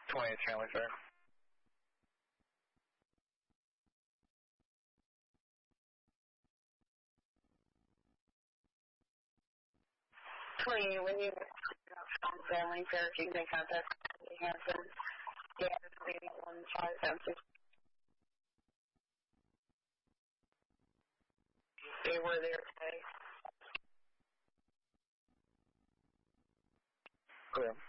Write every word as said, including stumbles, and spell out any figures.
twentieth Family Fair. Twenty, when you from Family Fair, you can contact Hanson. Yeah, it's maybe one five seven six. They were there today. Clear.